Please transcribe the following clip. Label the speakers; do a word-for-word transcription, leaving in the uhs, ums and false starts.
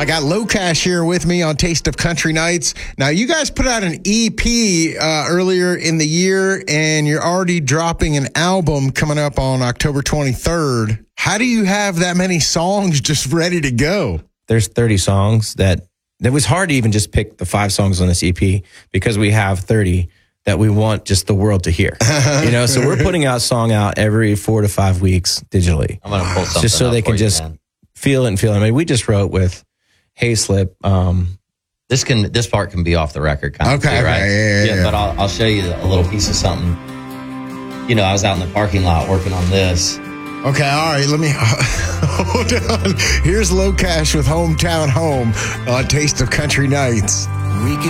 Speaker 1: I got Low Cash here with me on Taste of Country Nights. Now, you guys put out an E P uh, earlier in the year, and you're already dropping an album coming up on October twenty-third. How do you have that many songs just ready to go?
Speaker 2: There's thirty songs that it was hard to even just pick the five songs on this E P because we have thirty that we want just the world to hear. You know, so we're putting out song out every four to five weeks digitally.
Speaker 3: I'm going to pull something
Speaker 2: just so
Speaker 3: up
Speaker 2: they
Speaker 3: for
Speaker 2: can
Speaker 3: you,
Speaker 2: just
Speaker 3: man.
Speaker 2: feel it and feel it. I mean, we just wrote with Hayslip. Um,
Speaker 3: This can this part can be off the record, kind
Speaker 1: Okay,
Speaker 3: of, too, right?
Speaker 1: okay, yeah, yeah, yeah.
Speaker 3: But I'll I'll show you a little piece of something. You know, I was out in the parking lot working on this.
Speaker 1: Okay, all right, let me hold on. Here's Low Cash with Hometown Home on Taste of Country Nights.
Speaker 4: We could